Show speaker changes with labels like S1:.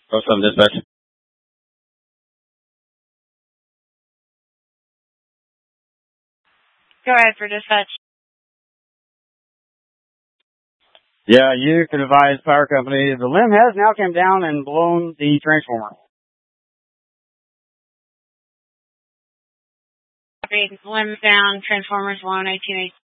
S1: Awesome, dispatch.
S2: Go ahead for dispatch.
S1: Yeah, you can advise power company. The limb has now come down and blown the transformer.
S2: Copy. Limb down, transformers blown, 1880.